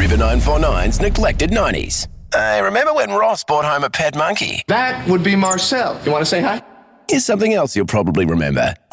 Super 949's Neglected 90s. Hey, remember when Ross brought home a pet monkey? That would be Marcel. You want to say hi? Here's something else you'll probably remember.